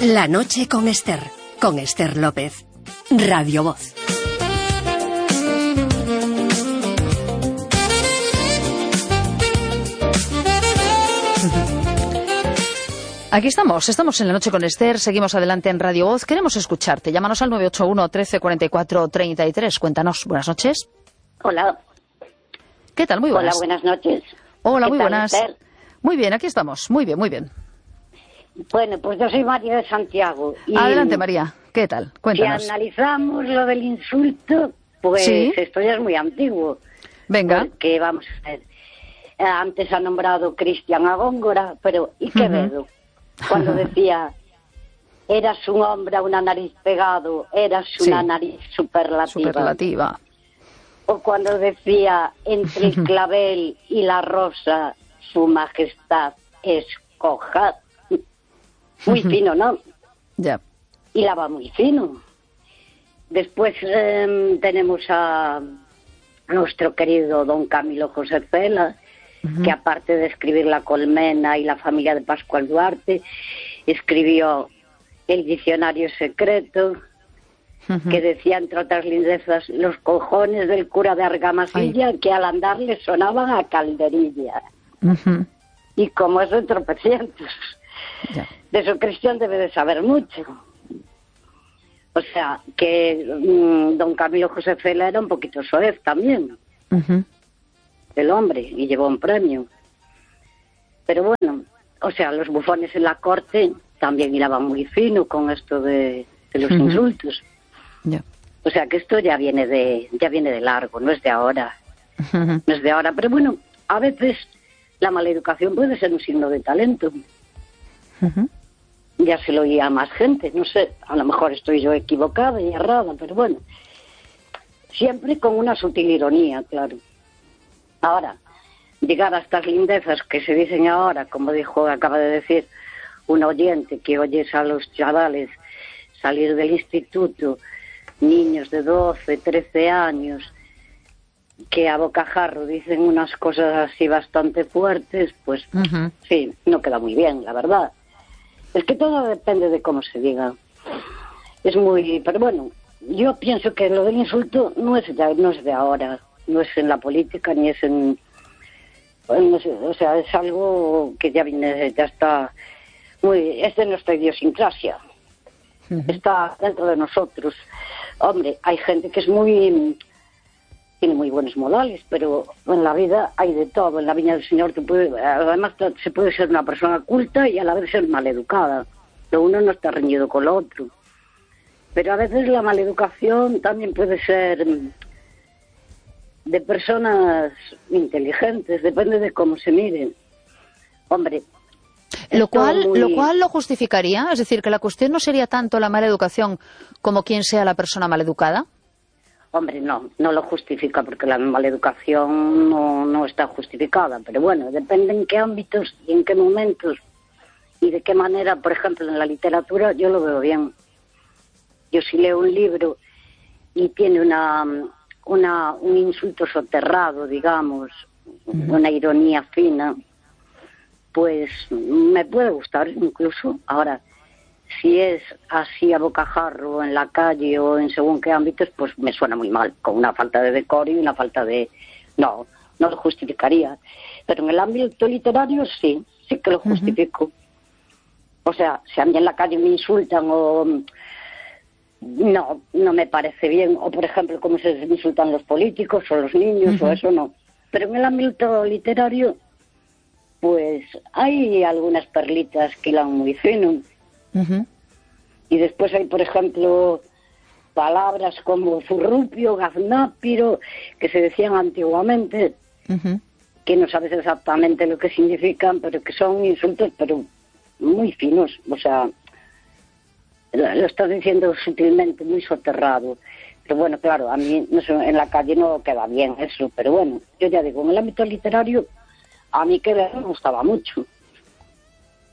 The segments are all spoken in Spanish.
La noche con Esther López, Radio Voz. Aquí estamos en La noche con Esther, seguimos adelante en Radio Voz, queremos escucharte, llámanos al 981 13 44 33, cuéntanos, buenas noches. Hola. ¿Qué tal? Muy buenas. Hola, buenas noches. Hola, muy tal, buenas. Esther? Muy bien, aquí estamos, muy bien, muy bien. Bueno, pues yo soy María de Santiago. Y adelante, María, ¿qué tal? Cuéntanos. Si analizamos lo del insulto, pues ¿Sí? esto ya es muy antiguo. Venga. Porque vamos a ver, antes ha nombrado Cristian a Góngora, pero ¿y Quevedo? Cuando decía, eras un hombre a una nariz pegado, eras una nariz superlativa. O cuando decía, entre el clavel y la rosa, su majestad escoja. Muy fino, ¿no? Ya. Y la va muy fino. Después tenemos a nuestro querido don Camilo José Cela, que aparte de escribir La Colmena y La familia de Pascual Duarte, escribió El diccionario secreto, que decía, entre otras lindezas, los cojones del cura de Argamasilla, que al andar le sonaban a calderilla. Y como es de tropecientos. Ya. De eso Cristian debe de saber mucho. O sea, que don Camilo José Cela era un poquito soez también. El hombre, y llevó un premio. Pero bueno, o sea, los bufones en la corte también hilaban muy fino con esto de los insultos. Ya. O sea, que esto ya viene de largo, no es de ahora. No es de ahora, pero bueno, a veces la maleducación puede ser un signo de talento. Ya se lo oía a más gente, no sé, a lo mejor estoy yo equivocada y errada, pero bueno, siempre con una sutil ironía, claro. Ahora, llegar a estas lindezas que se dicen ahora, como acaba de decir un oyente, que oyes a los chavales salir del instituto, niños de 12, 13 años, que a bocajarro dicen unas cosas así bastante fuertes, pues sí, no queda muy bien, la verdad. Es que todo depende de cómo se diga. Es muy... Pero bueno, yo pienso que lo del insulto no es de ahora, no es en la política, ni es en... No sé, o sea, es algo que ya viene, ya está muy... Es de nuestra idiosincrasia. Está dentro de nosotros. Hombre, hay gente que es muy... Tiene muy buenos modales, pero en la vida hay de todo. En la viña del Señor además se puede ser una persona culta y a la vez ser maleducada. Lo uno no está reñido con lo otro. Pero a veces la maleducación también puede ser de personas inteligentes, depende de cómo se miren. Hombre, lo cual lo justificaría, es decir, que la cuestión no sería tanto la mala educación como quién sea la persona maleducada. Hombre, no lo justifica, porque la maleducación no está justificada, pero bueno, depende en qué ámbitos y en qué momentos y de qué manera. Por ejemplo, en la literatura yo lo veo bien. Yo si leo un libro y tiene un insulto soterrado, digamos, una ironía fina, pues me puede gustar incluso. Ahora, si es así a bocajarro en la calle o en según qué ámbitos, pues me suena muy mal, con una falta de decoro y una falta de... No lo justificaría. Pero en el ámbito literario sí que lo justifico. O sea, si a mí en la calle me insultan o... No me parece bien. O, por ejemplo, cómo se insultan los políticos o los niños, o eso no. Pero en el ámbito literario, pues hay algunas perlitas que hilan muy fino. Y después hay, por ejemplo, palabras como furrupio, gaznápiro, que se decían antiguamente, que no sabes exactamente lo que significan, pero que son insultos, pero muy finos. O sea, lo estás diciendo sutilmente, muy soterrado. Pero bueno, claro, a mí en la calle no queda bien eso, pero bueno, yo ya digo, en el ámbito literario, a mí que me gustaba mucho.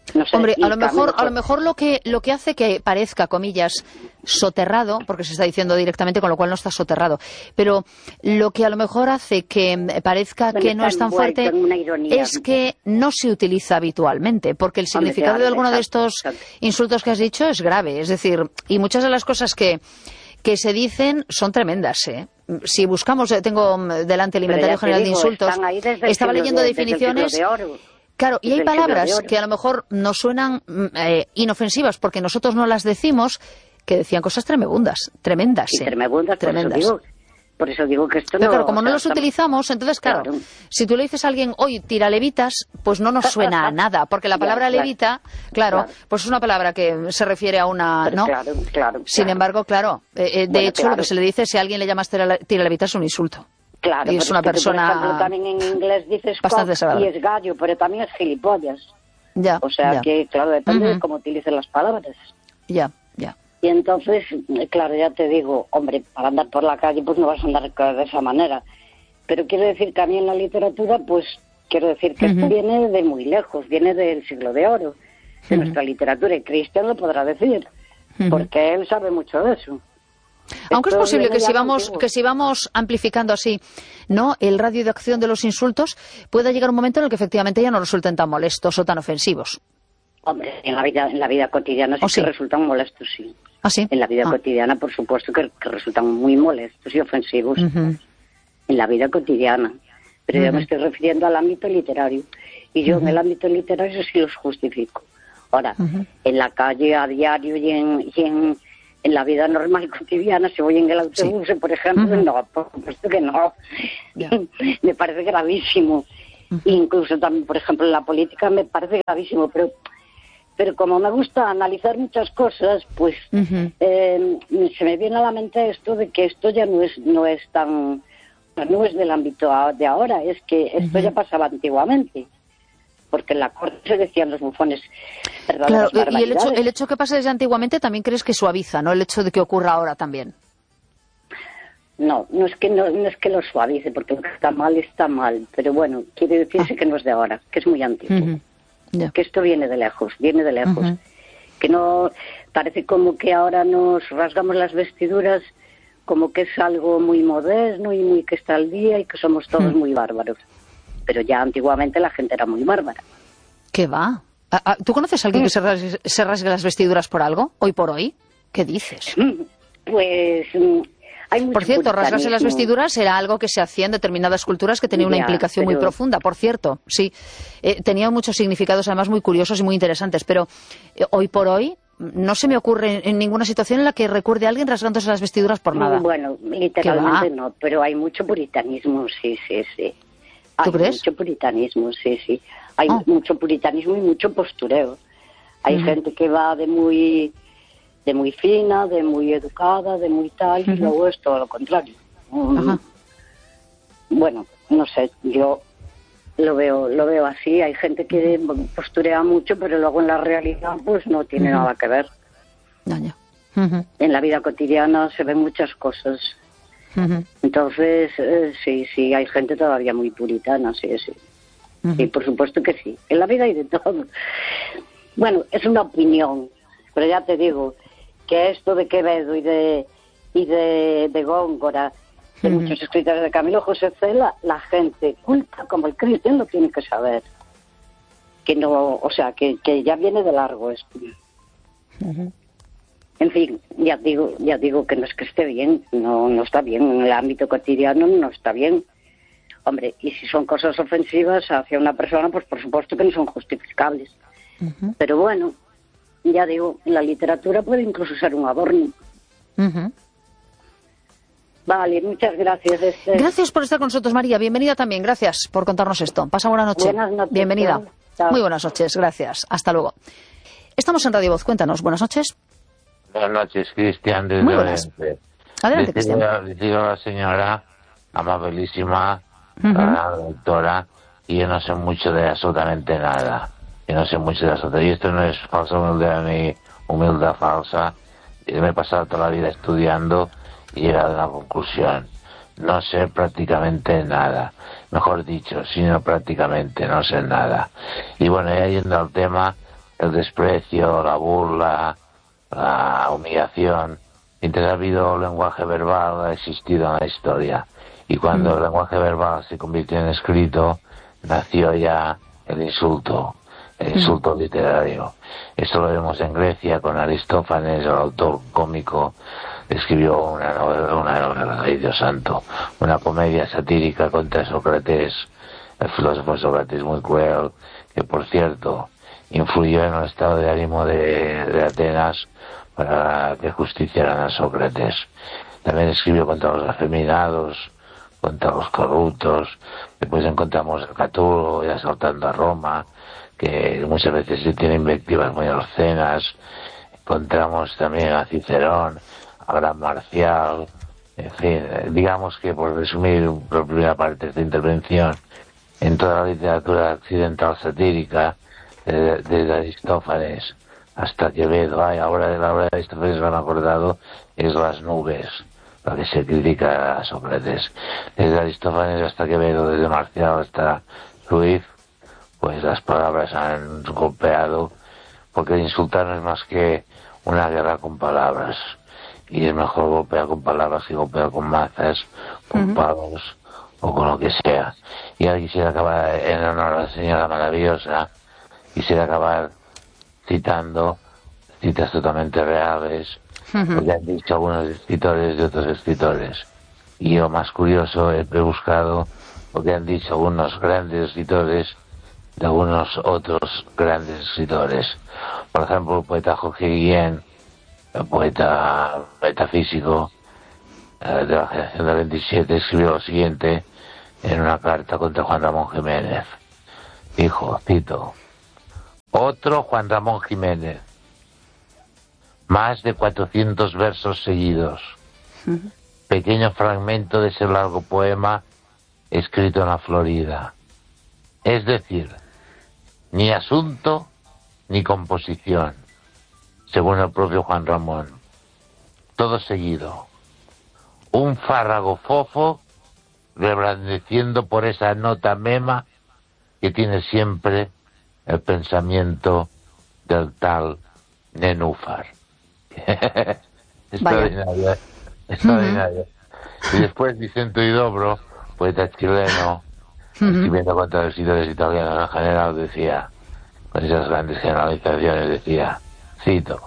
No sé, Hombre, y a lo Camilo, mejor lo que hace que parezca, comillas, soterrado, porque se está diciendo directamente, con lo cual no está soterrado, pero lo que a lo mejor hace que parezca bueno, que no está es tan envuelto fuerte en una ironía. es que no se utiliza habitualmente, porque el Hombre, significado claro, de alguno de exacto, estos exacto. insultos que has dicho es grave, es decir, y muchas de las cosas que se dicen son tremendas, ¿eh? Si buscamos, tengo delante el Pero inventario ya te general de digo, insultos, están ahí desde el estaba siglo leyendo de- desde el siglo definiciones. de oro. Claro, y hay Desde el siglo de palabras oro. que a lo mejor nos suenan inofensivas porque nosotros no las decimos, que decían cosas tremendas, Y tremebundas, tremendas. por eso digo que esto Pero no... claro, como o no sea, los utilizamos, entonces claro, Claro. si tú le dices a alguien, oye, tira levitas, pues no nos suena a nada, porque la Ya, palabra claro. levita, claro, Claro. pues es una palabra que se refiere a una, Pero ¿no? claro. Sin embargo, claro, de Bueno, hecho, lo claro. que se le dice, si a alguien le llamas tira levitas, es un insulto. Claro, Y es pero una que tú, persona por ejemplo, también en inglés dices bastante cock y desagradable. es gallo, pero también es gilipollas. Ya, O sea ya, que, claro, depende de Ujú. cómo utilices las palabras. ya. Y entonces, claro, ya te digo, hombre, para andar por la calle pues no vas a andar de esa manera. Pero quiero decir que a mí en la literatura, pues quiero decir que esto viene de muy lejos, viene del siglo de oro, de nuestra literatura, y Cristian lo podrá decir, porque él sabe mucho de eso. Aunque es Esto posible viene que ya si contigo. vamos amplificando así, ¿no?, el radio de acción de los insultos, pueda llegar un momento en el que efectivamente ya no resulten tan molestos o tan ofensivos. Hombre, en la vida cotidiana sí ¿Oh, sí? que resultan molestos, sí. ¿Ah, sí? En la vida cotidiana, por supuesto, que resultan muy molestos y ofensivos. Ujú. En la vida cotidiana. Pero yo me estoy refiriendo al ámbito literario. Y yo en el ámbito literario sí los justifico. Ahora, en la calle, a diario y en la vida normal cotidiana, si voy en el autobús, por ejemplo, no, por supuesto que no. Ya. Me parece gravísimo. Incluso también, por ejemplo, en la política me parece gravísimo, pero como me gusta analizar muchas cosas, pues se me viene a la mente esto de que esto ya no es tan, no es del ámbito de ahora, es que esto ya pasaba antiguamente, porque en la corte se decían los bufones Claro, verdaderas y barbaridades. el hecho que pasa desde antiguamente también crees que suaviza, ¿no?, el hecho de que ocurra ahora también. No es que lo suavice, porque lo que está mal, pero bueno, quiere decirse que no es de ahora, que es muy antiguo. Ya. Que esto viene de lejos, que no, parece como que ahora nos rasgamos las vestiduras como que es algo muy moderno y muy que está al día y que somos todos muy bárbaros, pero ya antiguamente la gente era muy bárbara. ¿Qué va? ¿Tú conoces a alguien que se rasgue las vestiduras por algo, hoy por hoy? ¿Qué dices? Pues hay mucho Por cierto, rasgarse las puritanismo. vestiduras era algo que se hacía en determinadas culturas que tenía una Ya, implicación muy pero- profunda, por cierto, sí. Tenía muchos significados además muy curiosos y muy interesantes, pero hoy por hoy no se me ocurre en ninguna situación en la que recuerde a alguien rasgándose las vestiduras por nada. Bueno, literalmente no, pero hay mucho puritanismo, sí. Hay crees? mucho puritanismo, sí. Hay mucho puritanismo y mucho postureo. Hay gente que va de muy fina, de muy educada, de muy tal, y luego es todo lo contrario. Ajá. Bueno, no sé, yo lo veo así. Hay gente que posturea mucho, pero luego en la realidad pues no tiene nada que ver. Ya. En la vida cotidiana se ven muchas cosas. Entonces, sí, hay gente todavía muy puritana, sí. Sí, por supuesto que sí. En la vida hay de todo. Bueno, es una opinión, pero ya te digo que esto de Quevedo y de Góngora, de muchos escritores de Camilo José Cela, la gente culta como el Cristian lo tiene que saber. Que no, o sea, que ya viene de largo esto. En fin, ya digo que no es que esté bien, no está bien, en el ámbito cotidiano no está bien. Hombre, y si son cosas ofensivas hacia una persona, pues por supuesto que no son justificables. Pero bueno, ya digo, en la literatura puede incluso ser un adorno. Vale, muchas gracias. Gracias por estar con nosotros, María. Bienvenida también. Gracias por contarnos esto. Pasa buena noche. Buenas noches. Bienvenida. Chao. Muy buenas noches. Gracias. Hasta luego. Estamos en Radio Voz. Cuéntanos. Buenas noches. Buenas noches, Cristian. Desde Muy buenas. Orense. Adelante, Cristian. Le digo a la señora, amabilísima, la doctora, y yo no sé mucho de absolutamente nada. Y esto no es falsa humildad ni humildad falsa. Yo me he pasado toda la vida estudiando y he llegado a una conclusión. No sé prácticamente nada. Mejor dicho, sino prácticamente no sé nada. Y bueno, ya yendo al tema, el desprecio, la burla, la humillación. Mientras ha habido lenguaje verbal, ha existido en la historia. Y cuando el lenguaje verbal se convirtió en escrito, nació ya el insulto literario. Esto lo vemos en Grecia con Aristófanes, el autor cómico, escribió una novela, ay Dios santo, una comedia satírica contra Sócrates, el filósofo Sócrates muy cruel, que por cierto influyó en el estado de ánimo de Atenas para que justiciaran a Sócrates. También escribió contra los afeminados, contra los corruptos. Después encontramos a Catulo y asaltando a Roma, que muchas veces se tiene invectivas muy obscenas. Encontramos también a Cicerón, a Gran Marcial. En fin, digamos que por resumir por primera parte de esta intervención, en toda la literatura occidental satírica, desde Aristófanes hasta Quevedo, ahora de la obra de Aristófanes lo han acordado, es Las nubes, la que se critica a Sócrates. Desde Aristófanes hasta Quevedo, desde Marcial hasta Ruiz, pues las palabras han golpeado, porque insultar no es más que una guerra con palabras, y es mejor golpear con palabras que golpear con mazas, con palos o con lo que sea. Y ahora quisiera acabar, en honor a la señora maravillosa, quisiera acabar citando citas totalmente reales, porque han dicho algunos escritores de otros escritores. Y lo más curioso, he buscado lo que han dicho algunos grandes escritores de algunos otros grandes escritores. Por ejemplo, el poeta Jorge Guillén, el poeta metafísico de la generación del 27, escribió lo siguiente en una carta contra Juan Ramón Jiménez. Dijo, cito: otro Juan Ramón Jiménez, más de 400 versos seguidos, pequeño fragmento de ese largo poema escrito en la Florida. Es decir, ni asunto ni composición, según el propio Juan Ramón. Todo seguido. Un fárrago fofo reblandeciendo por esa nota mema que tiene siempre el pensamiento del tal Nenúfar. Extraordinario, extraordinario. Y después Vicente Huidobro, poeta chileno, escribiendo contra los escritores italianos en general, decía, con esas grandes generalizaciones, decía, cito: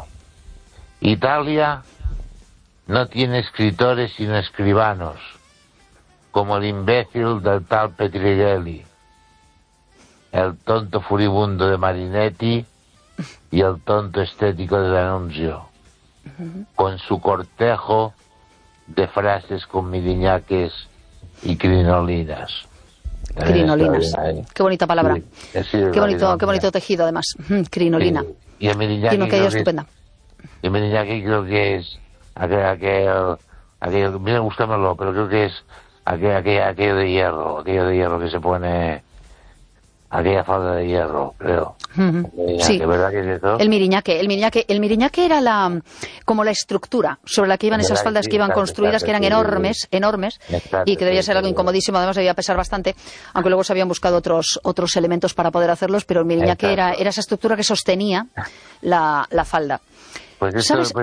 Italia no tiene escritores sino escribanos, como el imbécil del tal Petrighelli, el tonto furibundo de Marinetti y el tonto estético de D'Annunzio, con su cortejo de frases con miriñaques y crinolinas. Crinolinas. Qué bonita palabra. Qué bonito tejido, además. Crinolina. Y el miriñaki tiene una caída estupenda. Y el miriñaki creo que es aquello, viene a gustármelo, pero creo que es aquello de hierro que se pone, aquella falda de hierro, creo. Sí, ¿verdad que es eso? el miriñaque era como la estructura sobre la que iban esas faldas que iban construidas, que eran enormes, y que debía ser algo incomodísimo, además debía pesar bastante, aunque luego se habían buscado otros elementos para poder hacerlos, pero el miriñaque era esa estructura que sostenía la falda. Pues esto, ¿sabes?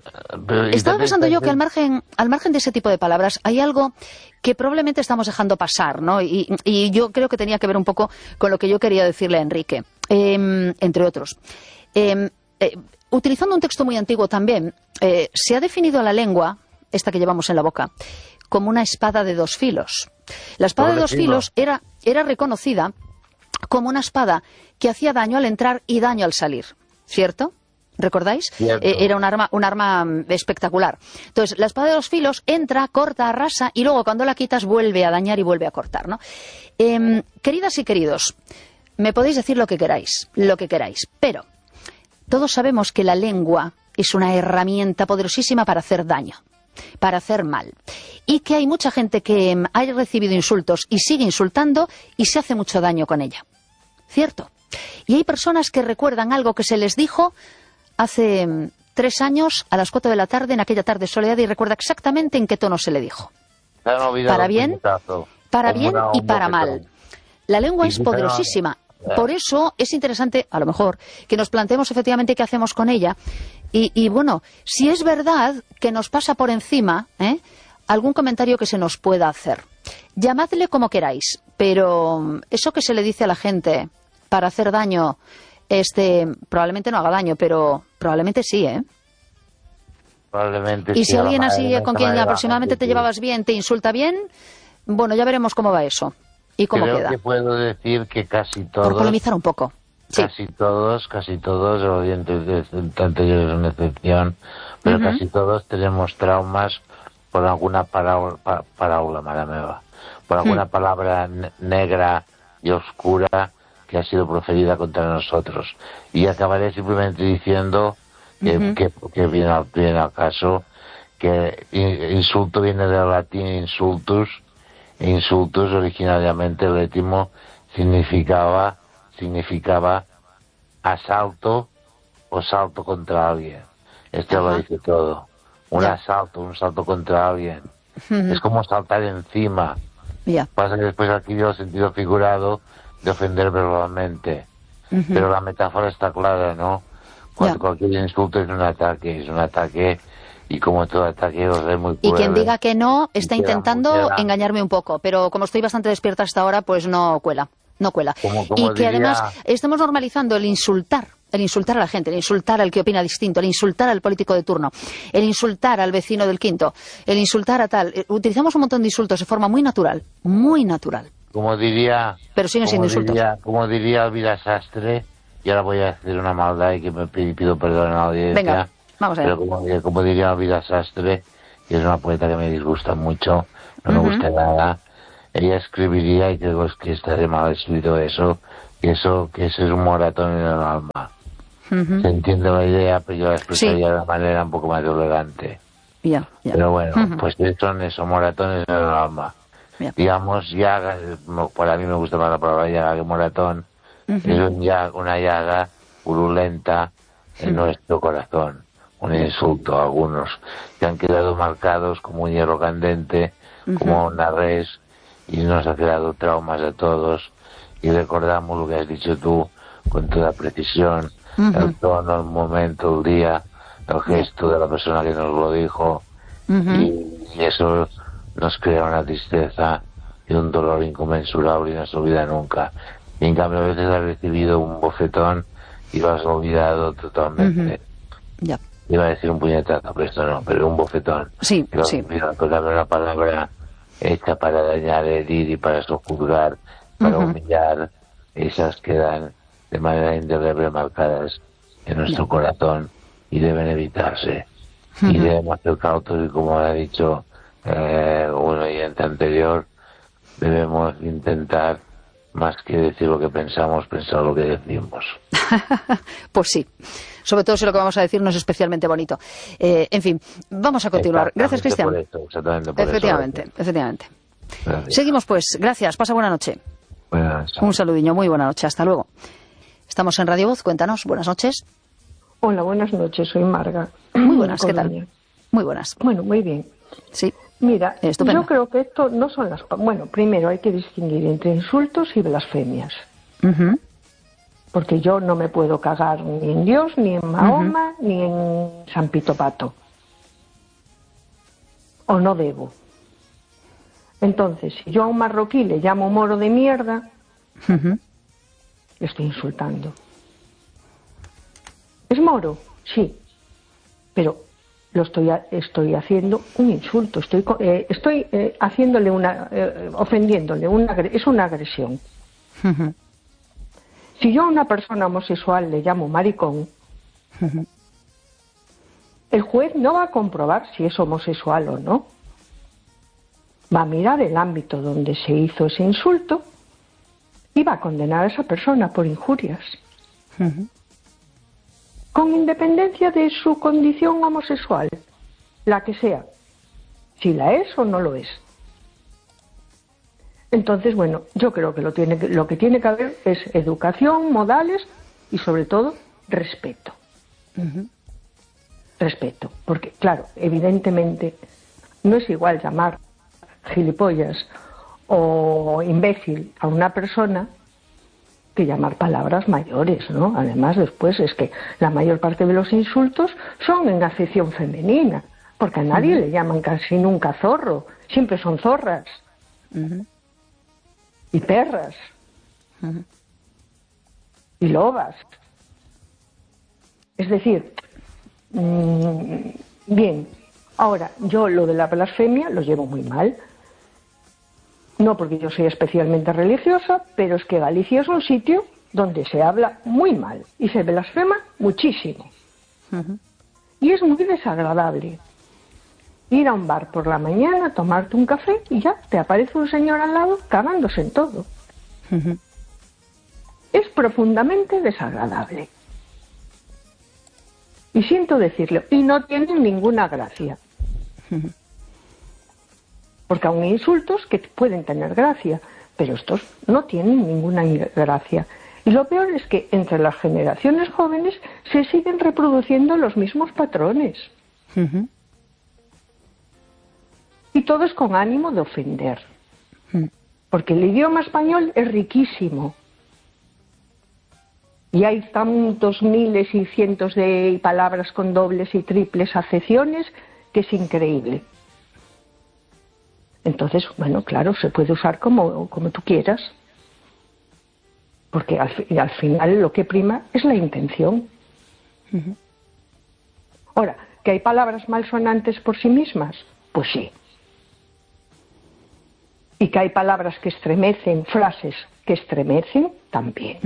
Estaba pensando yo que al margen de ese tipo de palabras hay algo que probablemente estamos dejando pasar, ¿no? Y yo creo que tenía que ver un poco con lo que yo quería decirle a Enrique, entre otros. Utilizando un texto muy antiguo también, se ha definido a la lengua, esta que llevamos en la boca, como una espada de dos filos. La espada de dos filos era reconocida como una espada que hacía daño al entrar y daño al salir, ¿cierto? ¿Recordáis? Era un arma espectacular. Entonces, la espada de dos filos entra, corta, arrasa y luego cuando la quitas vuelve a dañar y vuelve a cortar, ¿no? Queridas y queridos, me podéis decir lo que queráis, pero todos sabemos que la lengua es una herramienta poderosísima para hacer daño, para hacer mal, y que hay mucha gente que ha recibido insultos y sigue insultando y se hace mucho daño con ella, ¿cierto? Y hay personas que recuerdan algo que se les dijo hace 3 años a las 4 de la tarde, en aquella tarde soleada, y recuerda exactamente en qué tono se le dijo. Para bien y para mal. La lengua es poderosísima por eso es interesante, a lo mejor, que nos planteemos efectivamente qué hacemos con ella. Y bueno, si es verdad que nos pasa por encima, algún comentario que se nos pueda hacer. Llamadle como queráis, pero eso que se le dice a la gente para hacer daño, probablemente no haga daño, pero probablemente sí, ¿eh? Probablemente y sí, si alguien así con quien manera, aproximadamente te llevabas bien te insulta bien, bueno, ya veremos cómo va eso y cómo creo queda. Que puedo decir que casi todos... Por polemizar un poco. Sí. Casi todos, obviamente tanto yo es una excepción, pero casi todos tenemos traumas por alguna paraula mala meva, por alguna palabra negra y oscura que ha sido proferida contra nosotros. Y acabaré simplemente diciendo que viene al caso, que insulto viene del latín insultus, e insultus originariamente el étimo significaba asalto o salto contra alguien. Esto lo dice todo. Un salto contra alguien. Es como saltar encima. Pasa que después adquirió el sentido figurado de ofender verbalmente. Pero la metáfora está clara, ¿no? Cualquier insulto es un ataque, y como todo ataque os es muy cruel. Y quien diga que no está intentando engañarme un poco, pero como estoy bastante despierta hasta ahora, pues no cuela. Y que además estamos normalizando el insultar a la gente, el insultar al que opina distinto, el insultar al político de turno, el insultar al vecino del quinto, el insultar a tal. Utilizamos un montón de insultos de forma muy natural, muy natural. Pero siguen siendo insultos. Como diría Elvira Sastre, y ahora voy a hacer una maldad y que me pido perdón a la audiencia. Venga, vamos a ver. Pero como diría Elvira Sastre, que es una poeta que me disgusta mucho, no me gusta nada, ella escribiría, y creo que estaré mal escrito eso, que eso es un moratón en el alma. Se entiende la idea, pero yo la expresaría de una manera un poco más elegante. Pero bueno, pues son esos moratones en el alma. Digamos, llaga, para mí me gusta más la palabra llaga que moratón, es una llaga purulenta en nuestro corazón, un insulto a algunos que han quedado marcados como un hierro candente, como una res, y nos ha creado traumas a todos, y recordamos lo que has dicho tú con toda precisión, el tono, el momento, el día, el gesto de la persona que nos lo dijo, y eso nos crea una tristeza y un dolor inconmensurable y no se olvida nunca. Y en cambio a veces has recibido un bofetón y lo has olvidado totalmente. Iba a decir un puñetazo, pero esto no, pero un bofetón. Una palabra hecha para dañar, herir y para sojuzgar, para humillar, esas quedan de manera indeleble marcadas en nuestro corazón y deben evitarse. Y debemos ser cautos, y como ha dicho un oyente anterior, debemos intentar, más que decir lo que pensamos, pensar lo que decimos. Pues sí, sobre todo si lo que vamos a decir no es especialmente bonito. En fin, vamos a continuar. Gracias, Cristian. Efectivamente. Gracias. Seguimos pues. Gracias, pasa buena noche. Un saludiño, muy buena noche, hasta luego. Estamos en Radio Voz, cuéntanos, buenas noches. Hola, buenas noches, soy Marga. Muy buenas, ¿qué tal? Muy buenas. Bueno, muy bien. Sí. Mira, estupendo. Yo creo que esto no son las... Bueno, primero hay que distinguir entre insultos y blasfemias. Porque yo no me puedo cagar ni en Dios, ni en Mahoma, ni en San Pito Pato. O no debo. Entonces, si yo a un marroquí le llamo moro de mierda, le estoy insultando. ¿Es moro? Sí. Pero lo estoy haciendo un insulto. Estoy haciéndole ofendiéndole. Es una agresión. Si yo a una persona homosexual le llamo maricón, el juez no va a comprobar si es homosexual o no. Va a mirar el ámbito donde se hizo ese insulto y va a condenar a esa persona por injurias. Con independencia de su condición homosexual, la que sea, si la es o no lo es. Entonces, bueno, yo creo que lo que tiene que haber es educación, modales y sobre todo respeto. Respeto, porque claro, evidentemente no es igual llamar gilipollas o imbécil a una persona que llamar palabras mayores, ¿no? Además, después es que la mayor parte de los insultos son en acepción femenina, porque a nadie le llaman casi nunca zorro, siempre son zorras y perras y lobas. Es decir, bien, ahora, yo lo de la blasfemia lo llevo muy mal. No porque yo soy especialmente religiosa, pero es que Galicia es un sitio donde se habla muy mal y se blasfema muchísimo. Y es muy desagradable ir a un bar por la mañana, tomarte un café y ya te aparece un señor al lado cagándose en todo. Es profundamente desagradable. Y siento decirlo, y no tienen ninguna gracia. Porque aún hay insultos que pueden tener gracia, pero estos no tienen ninguna gracia. Y lo peor es que entre las generaciones jóvenes se siguen reproduciendo los mismos patrones. Y todo es con ánimo de ofender. Porque el idioma español es riquísimo. Y hay tantos miles y cientos de palabras con dobles y triples acepciones que es increíble. Entonces, bueno, claro, se puede usar como tú quieras, porque al final lo que prima es la intención. Ahora, ¿que hay palabras malsonantes por sí mismas? Pues sí. Y que hay palabras que estremecen, frases que estremecen, también.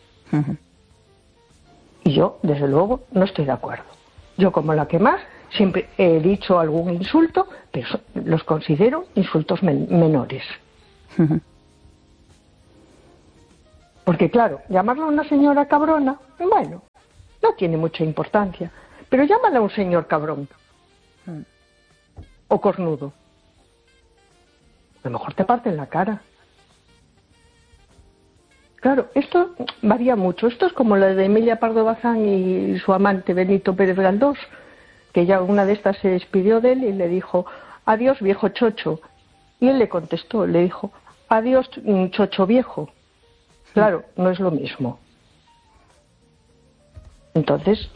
Y yo, desde luego, no estoy de acuerdo. Yo, como la que más, siempre he dicho algún insulto, pero los considero insultos menores. Porque claro, llamarla a una señora cabrona, bueno, no tiene mucha importancia. Pero llámala a un señor cabrón. O cornudo. A lo mejor te parten la cara. Claro, esto varía mucho. Esto es como la de Emilia Pardo Bazán y su amante Benito Pérez Galdós, que ya una de estas se despidió de él y le dijo, adiós viejo chocho. Y él le contestó, le dijo, adiós chocho viejo. Claro, no es lo mismo. Entonces,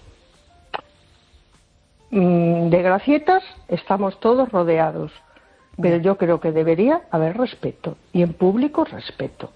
de gracietas estamos todos rodeados, pero yo creo que debería haber respeto, y en público respeto.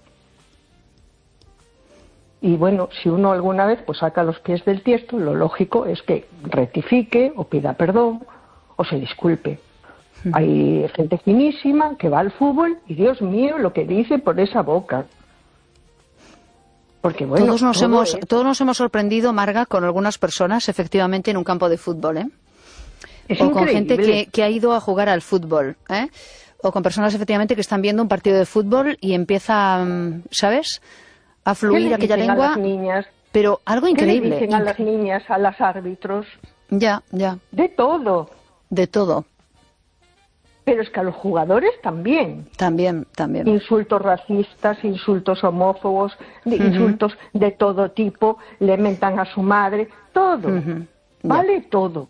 Y bueno, si uno alguna vez pues saca los pies del tiesto, lo lógico es que rectifique o pida perdón o se disculpe. Hay gente finísima que va al fútbol y Dios mío lo que dice por esa boca. Porque bueno, todos nos hemos sorprendido, Marga, con algunas personas efectivamente en un campo de fútbol, ¿eh? Es o increíble. con gente que ha ido a jugar al fútbol, ¿eh? O con personas efectivamente que están viendo un partido de fútbol y empieza, ¿sabes?, a fluir aquella lengua, a las niñas? pero algo increíble. ¿Qué le dicen a las niñas, a los árbitros? Ya. De todo. De todo. Pero es que a los jugadores también. También. Insultos racistas, insultos homófobos, insultos de todo tipo, le mentan a su madre, todo. Vale todo.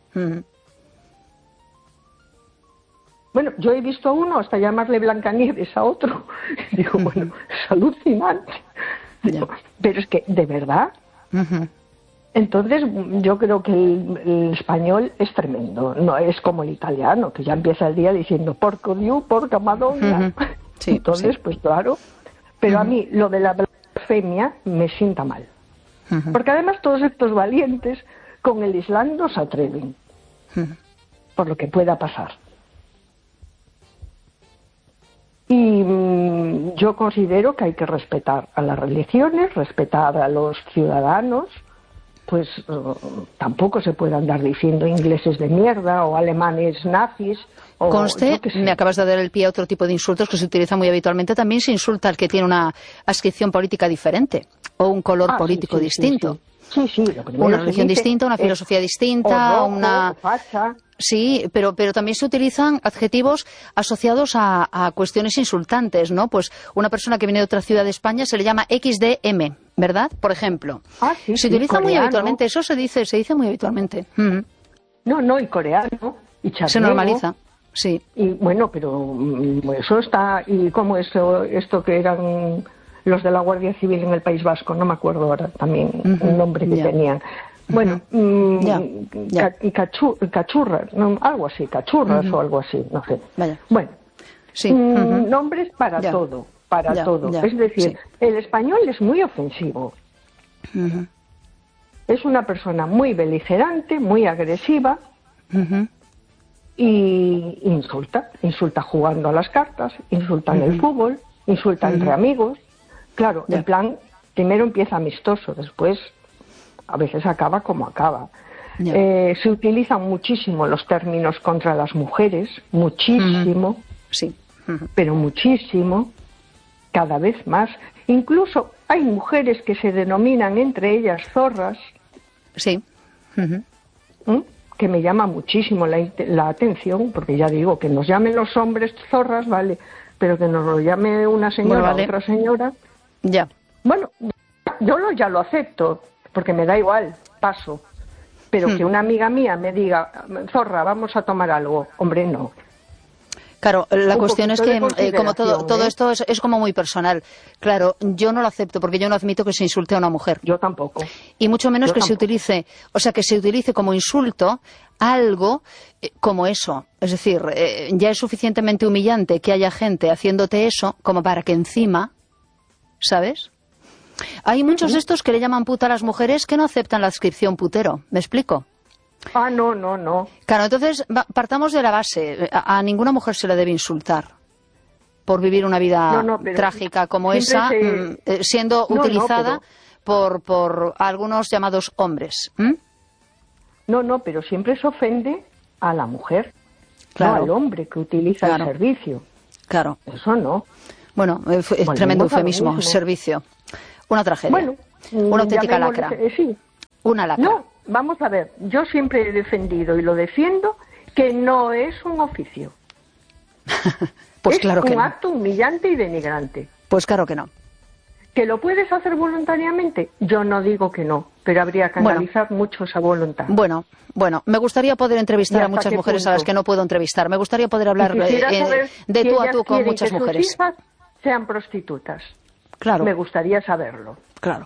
Bueno, yo he visto a uno hasta llamarle Blancanieves a otro. Digo, bueno, es alucinante. Digo, pero es que, ¿de verdad? Entonces, yo creo que el español es tremendo. No es como el italiano, que ya empieza el día diciendo porco Dios, porca Madonna. Entonces, pues claro. Pero a mí, lo de la blasfemia me sienta mal. Porque además todos estos valientes con el Islam no se atreven. Por lo que pueda pasar. Y yo considero que hay que respetar a las religiones, respetar a los ciudadanos, pues tampoco se puede andar diciendo ingleses de mierda o alemanes nazis. O, conste, me acabas de dar el pie a otro tipo de insultos que se utiliza muy habitualmente. También se insulta al que tiene una adscripción política diferente o un color político distinto. Sí, una religión distinta, una filosofía distinta, rojo, una... facha. Sí, pero también se utilizan adjetivos asociados a cuestiones insultantes, ¿no? Pues una persona que viene de otra ciudad de España se le llama XDM, ¿verdad? Por ejemplo. Se utiliza muy habitualmente, eso se dice muy habitualmente. No, y coreano, y charnego. Se normaliza, sí. Y bueno, pero eso está, y como esto que eran los de la Guardia Civil en el País Vasco, no me acuerdo ahora también el nombre que tenían. Bueno, cachurras, no, algo así, cachurras o algo así, no sé. Vaya. Bueno, sí. Nombres para todo, todo. Es decir, el español es muy ofensivo. Es una persona muy beligerante, muy agresiva y insulta jugando a las cartas, insulta en el fútbol, insulta entre amigos. Claro, el plan primero empieza amistoso, después a veces acaba como acaba. Se utilizan muchísimo los términos contra las mujeres, muchísimo, pero muchísimo, cada vez más. Incluso hay mujeres que se denominan entre ellas zorras. Sí. Que me llama muchísimo la atención, porque ya digo, que nos llamen los hombres zorras, vale, pero que nos lo llame una señora o otra señora. Ya. Bueno, yo ya lo acepto, porque me da igual, paso. Pero que una amiga mía me diga, zorra, vamos a tomar algo, hombre, no. Claro, la cuestión es que como todo esto es como muy personal. Claro, yo no lo acepto porque yo no admito que se insulte a una mujer. Yo tampoco. Y mucho menos se utilice, que se utilice como insulto algo como eso. Es decir, ya es suficientemente humillante que haya gente haciéndote eso como para que encima, ¿sabes? Hay muchos de estos que le llaman puta a las mujeres que no aceptan la adscripción putero. ¿Me explico? Ah, no. Claro, entonces partamos de la base. A ninguna mujer se le debe insultar por vivir una vida trágica como esa, siendo utilizada por algunos llamados hombres. No, pero siempre se ofende a la mujer, no al hombre que utiliza el servicio. Claro. Eso no. Bueno, es tremendo eufemismo, servicio. Una tragedia. Bueno, una auténtica lacra. Sí. Una lacra. No, vamos a ver, yo siempre he defendido y lo defiendo que no es un oficio. Pues claro que no. Es un acto humillante y denigrante. Pues claro que no. ¿Que lo puedes hacer voluntariamente? Yo no digo que no, pero habría que analizar mucho esa voluntad. Bueno, me gustaría poder entrevistar a muchas mujeres a las que no puedo entrevistar. Me gustaría poder hablar de tú a tú con muchas mujeres. Sus hijas sean prostitutas. Claro. Me gustaría saberlo. Claro.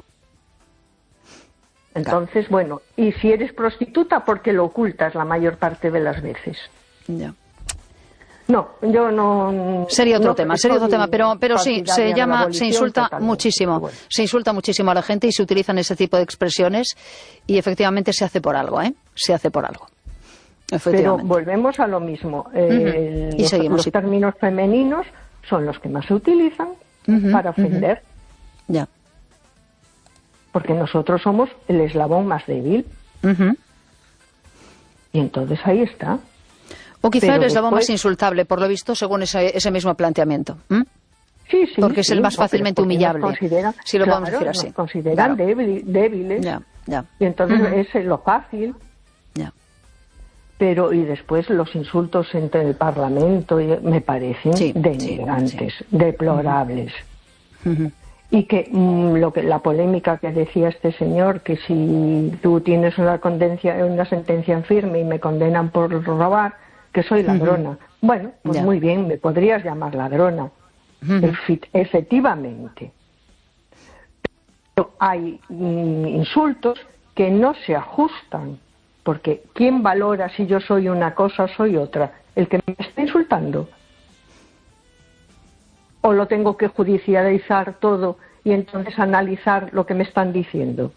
Entonces, bueno, y si eres prostituta, ¿por qué lo ocultas la mayor parte de las veces? Ya. No, yo no... Sería otro tema, pero sí, se insulta muchísimo. Bueno. Se insulta muchísimo a la gente y se utilizan ese tipo de expresiones y efectivamente se hace por algo, Se hace por algo. Pero volvemos a lo mismo. Y seguimos. Los términos femeninos son los que más se utilizan para ofender. Ya. Porque nosotros somos el eslabón más débil. Y entonces ahí está. O quizá el eslabón más insultable, por lo visto, según ese mismo planteamiento. Sí, porque es el más fácilmente humillable, si lo podemos decir así. Nos consideran débiles. Ya. Y entonces es lo fácil. Ya. Pero, y después los insultos entre el Parlamento me parecen denigrantes, deplorables. Y que la polémica que decía este señor, que si tú tienes una sentencia en firme y me condenan por robar, que soy ladrona. Bueno, pues muy bien, me podrías llamar ladrona. Efectivamente. Pero hay insultos que no se ajustan, porque ¿quién valora si yo soy una cosa o soy otra? ¿El que me está insultando? ¿O lo tengo que judicializar todo y entonces analizar lo que me están diciendo?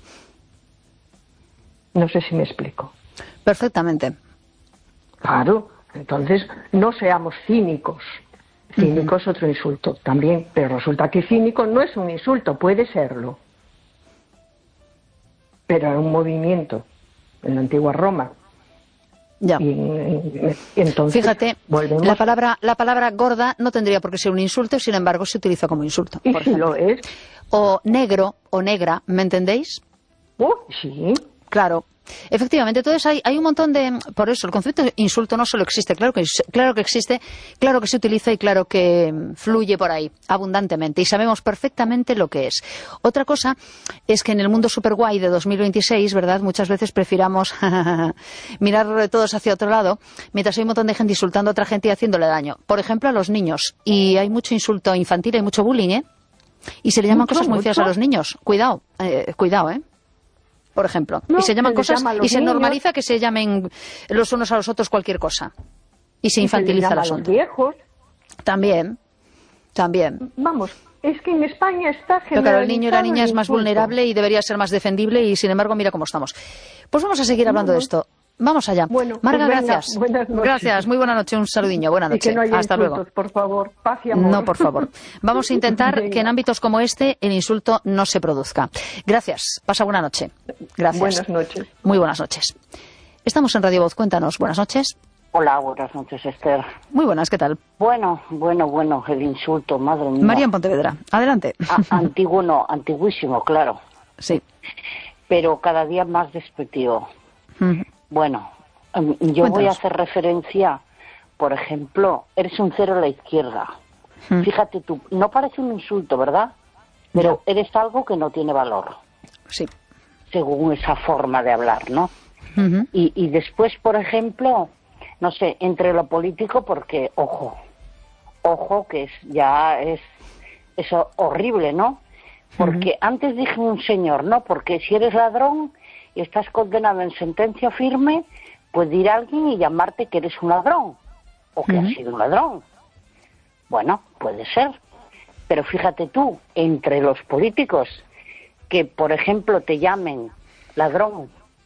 No sé si me explico. Perfectamente. Claro, entonces no seamos cínicos. Cínico es otro insulto también, pero resulta que cínico no es un insulto, puede serlo. Pero era un movimiento en la antigua Roma. Ya. Y entonces, fíjate, volvemos. La palabra gorda no tendría por qué ser un insulto, sin embargo se utiliza como insulto. ¿Y por si ejemplo. lo es? O negro o negra, ¿me entendéis? Sí. Claro. Efectivamente, entonces hay un montón de... Por eso, el concepto de insulto no solo existe, claro que existe, claro que se utiliza y claro que fluye por ahí abundantemente y sabemos perfectamente lo que es. Otra cosa es que en el mundo superguay de 2026, ¿verdad?, muchas veces prefiramos mirar todos hacia otro lado, mientras hay un montón de gente insultando a otra gente y haciéndole daño. Por ejemplo, a los niños. Y hay mucho insulto infantil, hay mucho bullying, Y se le llaman Mucho, cosas muy feas a mucho. los niños. Cuidado, cuidado, ¿eh? Por ejemplo. No, y se llaman se les cosas llama a los y se niños. normaliza que se llamen los unos a los otros cualquier cosa. Y se infantiliza el llama a los asunto. viejos. También. Vamos, es que en España está Pero claro, el niño y la generalizado niña el es más insulto. vulnerable y debería ser más defendible y sin embargo mira cómo estamos. Pues vamos a seguir hablando de esto. Vamos allá. Bueno, Marga, pues venga, gracias. buenas noches. Gracias, muy buena noche, un saludiño, buena Y noche. que no haya Hasta insultos, luego. por favor, paz y amor. No, por favor. Vamos a intentar Venga. que en ámbitos como este el insulto no se produzca. Gracias. Pasa buena noche. Gracias. Buenas noches. Muy buenas noches. Estamos en Radio Voz. Cuéntanos. Buenas noches. Hola, buenas noches, Esther. Muy buenas. ¿Qué tal? Bueno, el insulto, madre mía. María en Pontevedra. Adelante. Antiguo no, antiguísimo, claro. Sí. Pero cada día más despectivo. Ujú. Bueno, yo Cuéntanos. voy a hacer referencia, por ejemplo, eres un cero a la izquierda. Fíjate tú, no parece un insulto, ¿verdad? Pero eres algo que no tiene valor, Sí. según esa forma de hablar, ¿no? Ujú. Y después, por ejemplo, no sé, entre lo político, porque, ojo, que es horrible, ¿no? Porque antes dije un señor, ¿no? Porque si eres ladrón y estás condenado en sentencia firme, puede ir alguien y llamarte que eres un ladrón, o que has sido un ladrón. Bueno, puede ser. Pero fíjate tú, entre los políticos, que, por ejemplo, te llamen ladrón,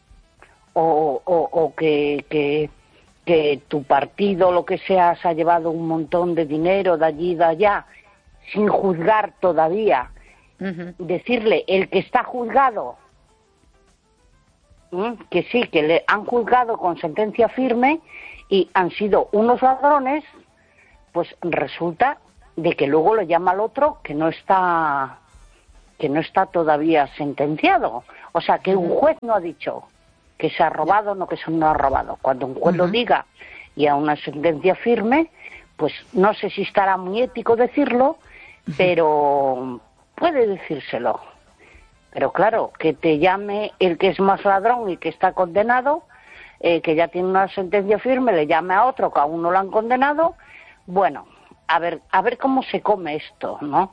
o que tu partido, lo que sea, se ha llevado un montón de dinero de allí y de allá, sin juzgar todavía, decirle, el que está juzgado, que sí, que le han juzgado con sentencia firme y han sido unos ladrones, pues resulta de que luego lo llama al otro que no está todavía sentenciado. O sea, que un juez no ha dicho que se ha robado, no que se no ha robado. Cuando un juez lo diga y a una sentencia firme, pues no sé si estará muy ético decirlo, pero puede decírselo. Pero claro, que te llame el que es más ladrón y que está condenado, que ya tiene una sentencia firme, le llame a otro que aún no lo han condenado. Bueno, a ver cómo se come esto, ¿no?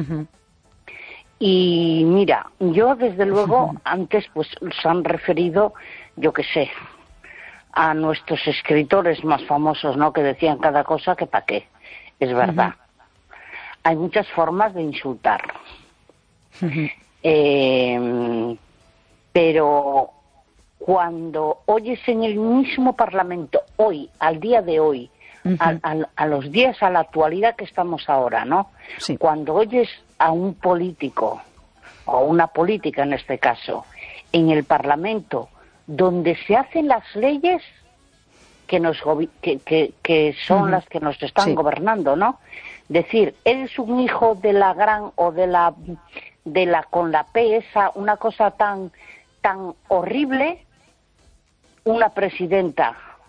Y mira, yo desde luego, antes pues se han referido, yo qué sé, a nuestros escritores más famosos, ¿no? Que decían cada cosa que pa' qué. Es verdad. Hay muchas formas de insultar. Pero cuando oyes en el mismo Parlamento, hoy, al día de hoy, a los días, a la actualidad que estamos ahora, ¿no? Sí. Cuando oyes a un político, o una política en este caso, en el Parlamento, donde se hacen las leyes que son las que nos están gobernando, ¿no? Decir, eres un hijo de la gran o de la con la P una cosa tan horrible, una presidenta